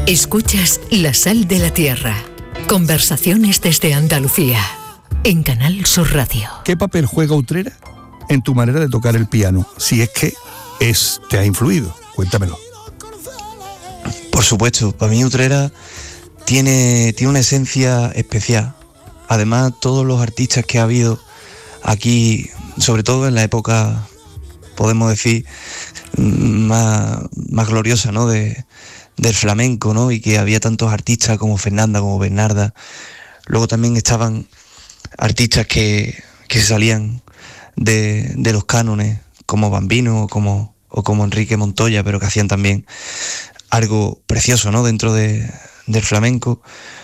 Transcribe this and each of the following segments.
Escuchas La Sal de la Tierra. Conversaciones desde Andalucía. En Canal Sur Radio. ¿Qué papel juega Utrera en tu manera de tocar el piano? Si es que te ha influido. Cuéntamelo. Por supuesto, para mí Utrera tiene una esencia especial. Además, todos los artistas que ha habido aquí, sobre todo en la época, podemos decir, más gloriosa, ¿no? Del flamenco, ¿no? Y que había tantos artistas como Fernanda, como Bernarda. Luego también estaban artistas que salían de los cánones, como Bambino o como Enrique Montoya, pero que hacían también algo precioso, ¿no? Dentro del flamenco,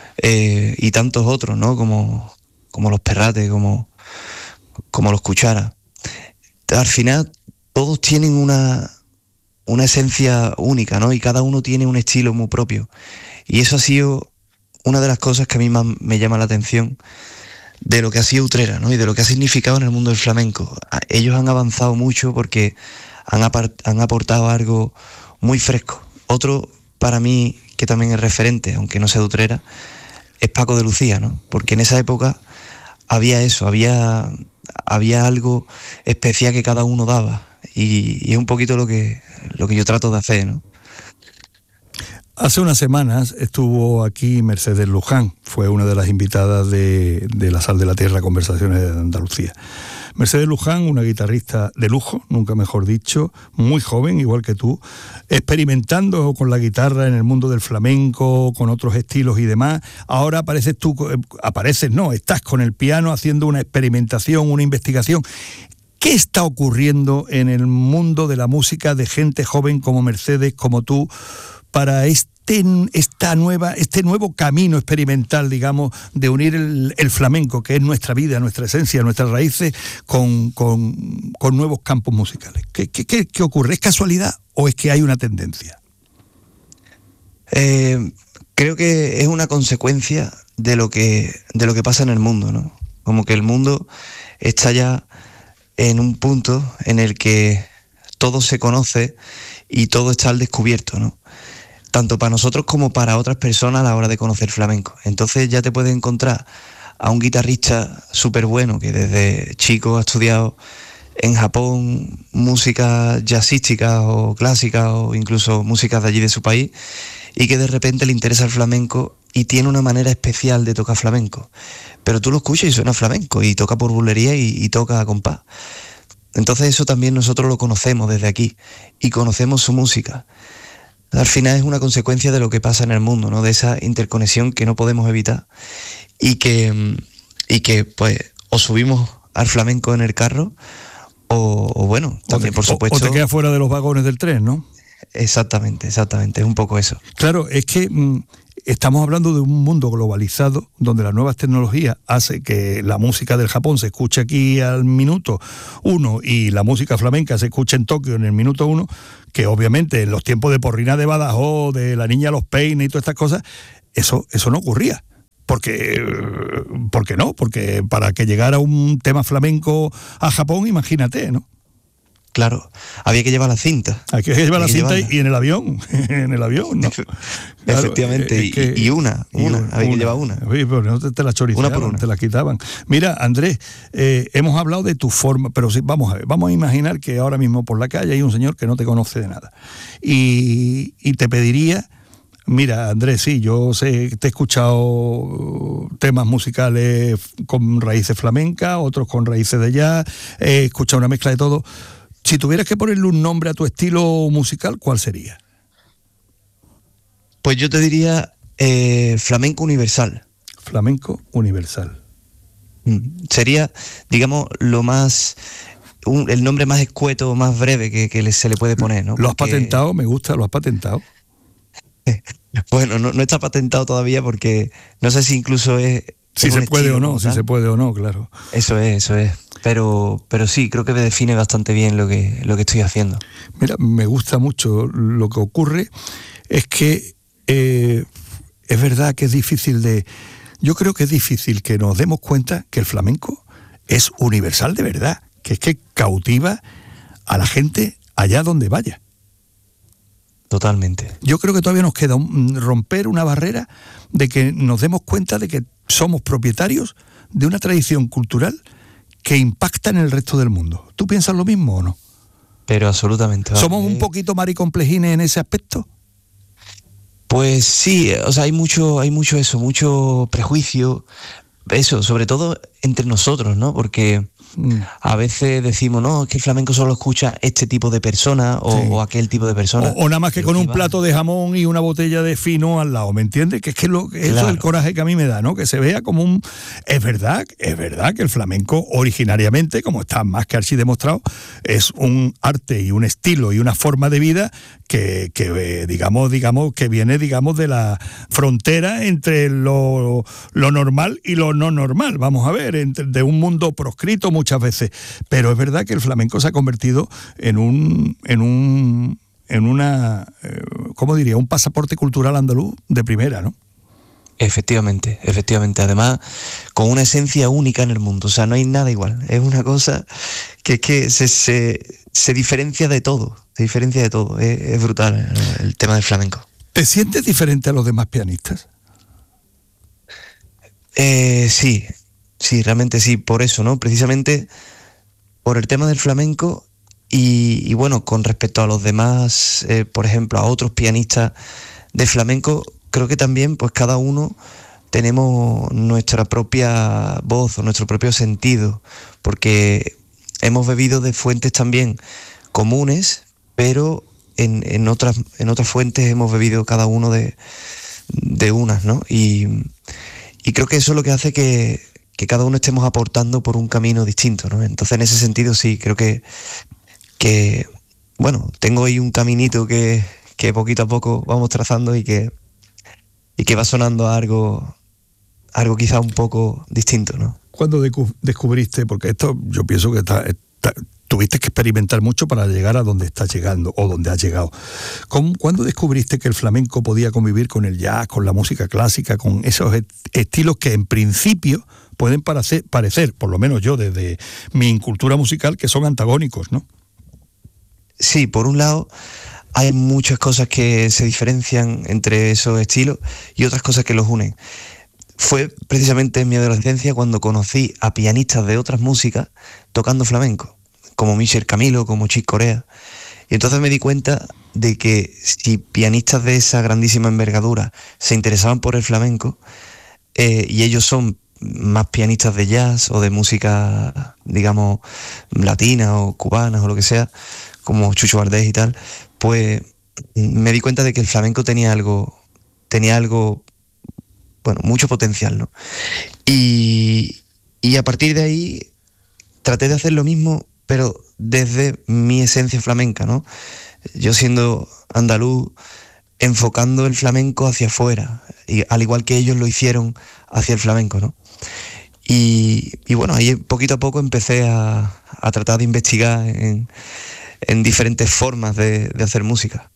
y tantos otros, ¿no? Como los Perrate, como los Cuchara. Al final todos tienen una esencia única, ¿no? Y cada uno tiene un estilo muy propio. Y eso ha sido una de las cosas que a mí más me llama la atención de lo que ha sido Utrera, ¿no? Y de lo que ha significado en el mundo del flamenco. Ellos han avanzado mucho porque han aportado algo muy fresco. Otro, para mí, que también es referente, aunque no sea de Utrera, es Paco de Lucía, ¿no? Porque en esa época había eso, había algo especial que cada uno daba. Y es un poquito lo que yo trato de hacer, ¿no? Hace unas semanas estuvo aquí Mercedes Luján, fue una de las invitadas de La Sal de la Tierra, Conversaciones de Andalucía. Mercedes Luján, una guitarrista de lujo, nunca mejor dicho, muy joven, igual que tú, experimentando con la guitarra en el mundo del flamenco, con otros estilos y demás. Ahora estás con el piano haciendo una experimentación, una investigación. ¿Qué está ocurriendo en el mundo de la música de gente joven como Mercedes, como tú, para este nuevo camino experimental, digamos, de unir el flamenco, que es nuestra vida, nuestra esencia, nuestras raíces, con nuevos campos musicales? ¿Qué ocurre? ¿Es casualidad o es que hay una tendencia? Creo que es una consecuencia de lo que pasa en el mundo, ¿no? Como que el mundo está ya en un punto en el que todo se conoce y todo está al descubierto, ¿no? Tanto para nosotros como para otras personas a la hora de conocer flamenco. Entonces ya te puedes encontrar a un guitarrista súper bueno que desde chico ha estudiado en Japón música jazzística o clásica o incluso músicas de allí de su país, y que de repente le interesa el flamenco y tiene una manera especial de tocar flamenco. Pero tú lo escuchas y suena flamenco, y toca por bulería y toca a compás. Entonces eso también nosotros lo conocemos desde aquí y conocemos su música. Al final es una consecuencia de lo que pasa en el mundo, ¿no? De esa interconexión que no podemos evitar y que pues o subimos al flamenco en el carro o bueno, también por supuesto... O te quedas fuera de los vagones del tren, ¿no? Exactamente, es un poco eso. Claro, es que estamos hablando de un mundo globalizado donde las nuevas tecnologías hacen que la música del Japón se escuche aquí al minuto 1 y la música flamenca se escuche en Tokio en el minuto 1, que obviamente en los tiempos de Porrina de Badajoz, de La Niña Los Peines y todas estas cosas, eso no ocurría. ¿Por qué no? Porque para que llegara un tema flamenco a Japón, imagínate, ¿no? Claro, había que llevar la cinta. Hay que llevar la cinta y en el avión, ¿no? Efectivamente, claro, y una, había que llevar una. Oye, pero no te la chorizaban, una por una. Te la quitaban. Mira, Andrés, hemos hablado de tu forma, pero sí, vamos a imaginar que ahora mismo por la calle hay un señor que no te conoce de nada. Y te pediría... Mira, Andrés, sí, yo sé, te he escuchado temas musicales con raíces flamencas, otros con raíces de jazz, he escuchado una mezcla de todo. Si tuvieras que ponerle un nombre a tu estilo musical, ¿cuál sería? Pues yo te diría flamenco universal. Flamenco universal. Sería, digamos, el nombre más escueto, más breve que se le puede poner, ¿no? Lo has patentado, me gusta, lo has patentado. Bueno, no está patentado todavía porque no sé si incluso es... Si se puede o no, claro. Eso es. Pero sí, creo que me define bastante bien lo que estoy haciendo. Mira, me gusta mucho. Lo que ocurre es que es verdad que es difícil yo creo que es difícil que nos demos cuenta que el flamenco es universal de verdad, que es que cautiva a la gente allá donde vaya. totalmente. Yo creo que todavía nos queda romper una barrera de que nos demos cuenta de que somos propietarios de una tradición cultural que impacta en el resto del mundo. ¿Tú piensas lo mismo o no? Pero absolutamente. ¿Somos un poquito maricomplejines en ese aspecto? Pues sí, o sea, hay mucho eso, mucho prejuicio, eso, sobre todo entre nosotros, ¿no? Porque a veces decimos, no, es que el flamenco solo escucha este tipo de persona o aquel tipo de persona. O nada más que con un plato de jamón y una botella de fino al lado, ¿me entiendes? Que es que eso es el coraje que a mí me da, ¿no? Que se vea como un... Es verdad que el flamenco originariamente, como está más que archidemostrado, es un arte y un estilo y una forma de vida que digamos que viene, digamos, de la frontera entre lo normal y lo no normal, vamos a ver, de un mundo proscrito muchas veces, pero es verdad que el flamenco se ha convertido en una, ¿cómo diría? Un pasaporte cultural andaluz de primera, ¿no? Efectivamente. Además, con una esencia única en el mundo. O sea, no hay nada igual. Es una cosa que se diferencia de todo. Es brutal el tema del flamenco. ¿Te sientes diferente a los demás pianistas? Sí, realmente sí. Por eso, ¿no? Precisamente por el tema del flamenco y bueno, con respecto a los demás, por ejemplo, a otros pianistas de flamenco, creo que también pues cada uno tenemos nuestra propia voz o nuestro propio sentido, porque hemos bebido de fuentes también comunes, pero en otras fuentes hemos bebido cada uno de unas, ¿no? Y creo que eso es lo que hace que cada uno estemos aportando por un camino distinto, ¿no? Entonces, en ese sentido, sí, creo que bueno, tengo ahí un caminito que poquito a poco vamos trazando y que va sonando algo quizá un poco distinto, ¿no? ¿Cuándo descubriste? Porque esto yo pienso que tuviste que experimentar mucho para llegar a donde estás llegando o donde has llegado. ¿Cuándo descubriste que el flamenco podía convivir con el jazz, con la música clásica, con esos estilos que en principio pueden parecer, por lo menos yo desde mi incultura musical, que son antagónicos, ¿no? Sí, por un lado hay muchas cosas que se diferencian entre esos estilos y otras cosas que los unen. Fue precisamente en mi adolescencia cuando conocí a pianistas de otras músicas tocando flamenco, como Michel Camilo, como Chick Corea. Y entonces me di cuenta de que si pianistas de esa grandísima envergadura se interesaban por el flamenco, y ellos son más pianistas de jazz o de música, digamos, latina o cubana o lo que sea, como Chucho Valdés y tal, pues me di cuenta de que el flamenco tenía algo, bueno, mucho potencial, ¿no? Y a partir de ahí traté de hacer lo mismo, pero desde mi esencia flamenca, ¿no? Yo siendo andaluz, enfocando el flamenco hacia afuera, y al igual que ellos lo hicieron hacia el flamenco, ¿no? Y bueno, ahí poquito a poco empecé a tratar de investigar en diferentes formas de hacer música.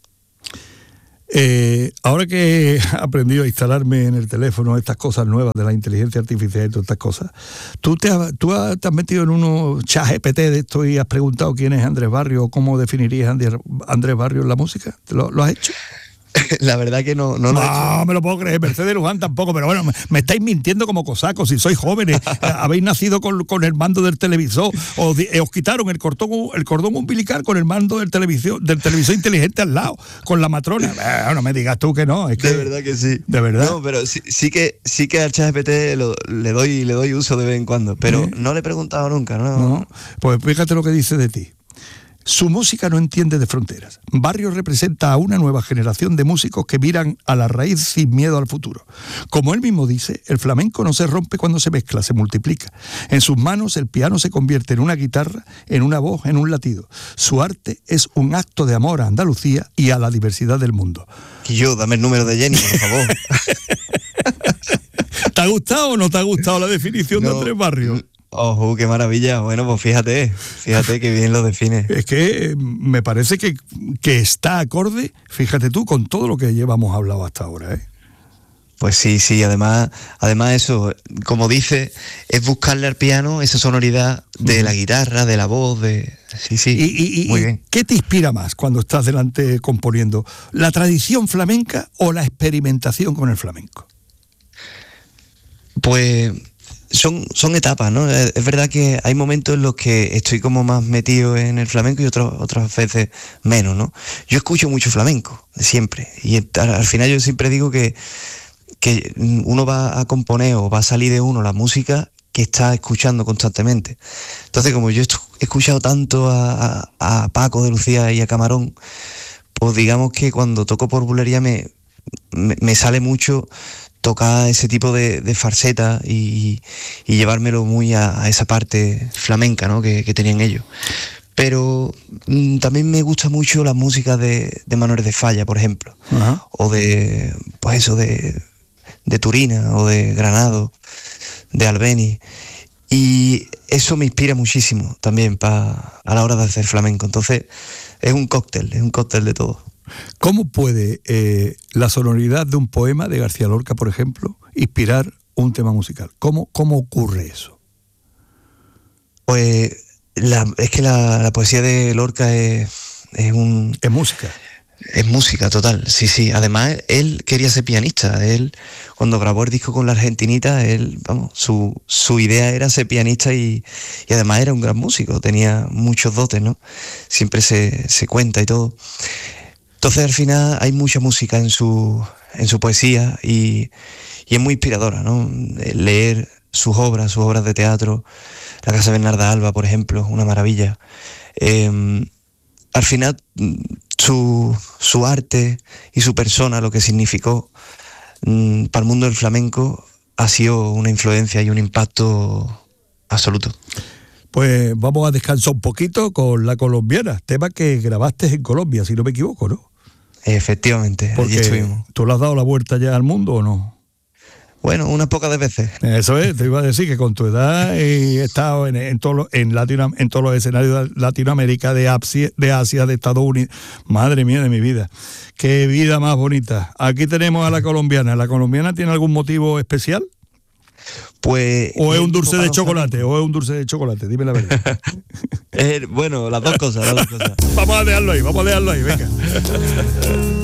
Ahora que he aprendido a instalarme en el teléfono estas cosas nuevas de la inteligencia artificial y todas estas cosas, ¿tú te has metido en unos chat GPT de esto y has preguntado quién es Andrés Barrio o cómo definirías Andrés Barrio en la música? ¿Lo has hecho? La verdad que no lo he hecho. No me lo puedo creer, Mercedes Luján tampoco, pero bueno, me estáis mintiendo como cosacos, si sois jóvenes, habéis nacido con el mando del televisor, os quitaron el cordón umbilical con el mando del televisor inteligente al lado, con la matrona. No me digas tú que no, es que... De verdad que sí. De verdad. No, pero sí que al ChatGPT le doy uso de vez en cuando, pero no le he preguntado nunca, ¿no? No, pues fíjate lo que dice de ti. Su música no entiende de fronteras. Barrio representa a una nueva generación de músicos que miran a la raíz sin miedo al futuro. Como él mismo dice, el flamenco no se rompe cuando se mezcla, se multiplica. En sus manos el piano se convierte en una guitarra, en una voz, en un latido. Su arte es un acto de amor a Andalucía y a la diversidad del mundo. Y yo, dame el número de Jenny, por favor. ¿Te ha gustado o no te ha gustado la definición de Andrés Barrio? ¡Oh, qué maravilla! Bueno, pues fíjate que bien lo define. Es que me parece que está acorde, fíjate tú, con todo lo que llevamos hablado hasta ahora, ¿eh? Pues sí, además eso, como dice, es buscarle al piano esa sonoridad de la guitarra, de la voz, sí, muy bien. ¿Qué te inspira más cuando estás delante componiendo? ¿La tradición flamenca o la experimentación con el flamenco? Pues son etapas, ¿no? Es verdad que hay momentos en los que estoy como más metido en el flamenco y otras veces menos, ¿no? Yo escucho mucho flamenco, siempre, y al final yo siempre digo que uno va a componer o va a salir de uno la música que está escuchando constantemente. Entonces, como yo he escuchado tanto a Paco de Lucía y a Camarón, pues digamos que cuando toco por bulería me sale mucho tocar ese tipo de falseta y llevármelo muy a esa parte flamenca, ¿no? que tenían ellos. Pero también me gusta mucho la música de Manuel de Falla, por ejemplo, o de Turina o de Granado, de Albeni, y eso me inspira muchísimo también a la hora de hacer flamenco. Entonces es un cóctel de todo. ¿Cómo puede la sonoridad de un poema de García Lorca, por ejemplo, inspirar un tema musical? ¿Cómo ocurre eso? Pues es que la poesía de Lorca es música. Es música total, sí. Además, él quería ser pianista. Él, cuando grabó el disco con la Argentinita, su idea era ser pianista y además era un gran músico. Tenía muchos dotes, ¿no? Siempre se cuenta y todo. Entonces, al final, hay mucha música en su poesía y es muy inspiradora, ¿no? Leer sus obras de teatro, La Casa Bernarda Alba, por ejemplo, una maravilla. Al final, su arte y su persona, lo que significó para el mundo del flamenco, ha sido una influencia y un impacto absoluto. Pues vamos a descansar un poquito con La Colombiana, tema que grabaste en Colombia, si no me equivoco, ¿no? Efectivamente, allí estuvimos. ¿Tú le has dado la vuelta ya al mundo o no? Bueno, unas pocas veces. Eso es, te iba a decir que con tu edad he estado en todos los escenarios de Latinoamérica, de Asia, de Estados Unidos. Madre mía de mi vida. Qué vida más bonita. Aquí tenemos a La Colombiana. ¿La Colombiana tiene algún motivo especial? Pues... ¿O es un dulce de chocolate? Dime la verdad. Bueno, las dos cosas. Vamos a dejarlo ahí, venga.